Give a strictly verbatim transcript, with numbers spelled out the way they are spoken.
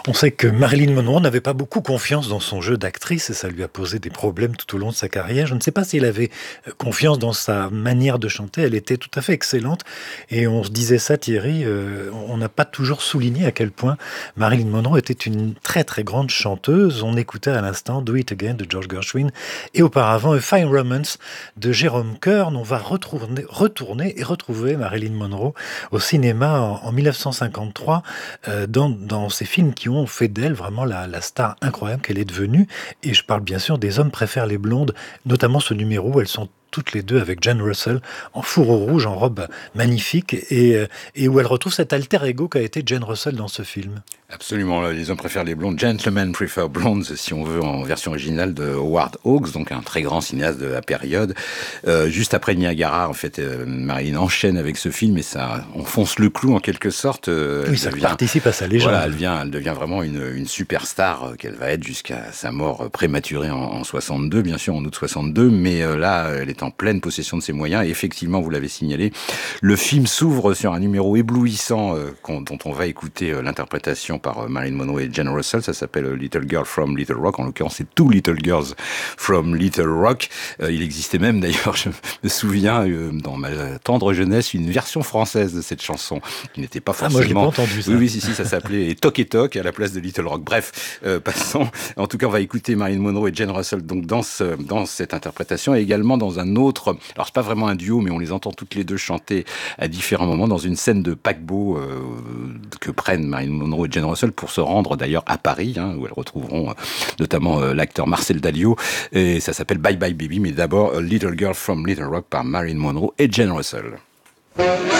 On sait que Marilyn Monroe n'avait pas beaucoup confiance dans son jeu d'actrice et ça lui a posé des problèmes tout au long de sa carrière. Je ne sais pas s'il avait euh, confiance dans sa manière de chanter. Elle était tout à fait excellente. Et on se disait ça, Thierry, euh, on n'a pas toujours souligné à quel point Marilyn Monroe était une très très grande chanteuse. On écoutait à l'instant Do It Again de George Gershwin et auparavant A Fine Romance de Jérôme Kern. On va retourner, retourner et retrouver Marilyn Monroe au cinéma en, en dix-neuf cent cinquante-trois euh, dans, dans ces films qui ont fait d'elle vraiment la, la star incroyable qu'elle est devenue. Et je parle bien sûr des Hommes préfèrent les blondes, notamment ce numéro où elles sont toutes les deux avec Jane Russell en fourreau rouge, en robe magnifique, et, et où elle retrouve cet alter ego qu'a été Jane Russell dans ce film. Absolument, les hommes préfèrent les blondes, Gentlemen Prefer Blondes, si on veut, en version originale de Howard Hawks, donc un très grand cinéaste de la période. Euh, juste après Niagara, en fait, euh, Marilyn enchaîne avec ce film et ça enfonce le clou en quelque sorte. Euh, oui, ça devient, participe à sa légende. Voilà, elle, vient, elle devient vraiment une, une superstar euh, qu'elle va être jusqu'à sa mort prématurée en, en soixante-deux, bien sûr, en août soixante-deux, mais euh, là, elle est en pleine possession de ses moyens et effectivement, vous l'avez signalé, le film s'ouvre sur un numéro éblouissant euh, dont on va écouter euh, l'interprétation par Marilyn Monroe et Jane Russell. Ça s'appelle Little Girl from Little Rock. En l'occurrence, c'est Two Little Girls from Little Rock. Euh, il existait même, d'ailleurs, je me souviens, euh, dans ma tendre jeunesse, une version française de cette chanson qui n'était pas forcément... Ah, moi, je l'ai pas entendu, ça. Oui, oui, si, si, ça s'appelait Toc et Toc à la place de Little Rock. Bref, euh, passons. En tout cas, on va écouter Marilyn Monroe et Jane Russell donc dans, ce, dans cette interprétation et également dans un autre... Alors, c'est pas vraiment un duo, mais on les entend toutes les deux chanter à différents moments dans une scène de paquebot euh, que prennent Marilyn Monroe et Jane Russell pour se rendre d'ailleurs à Paris, hein, où elles retrouveront euh, notamment euh, l'acteur Marcel Dalio, et ça s'appelle Bye Bye Baby, mais d'abord A Little Girl from Little Rock par Marilyn Monroe et Jane Russell.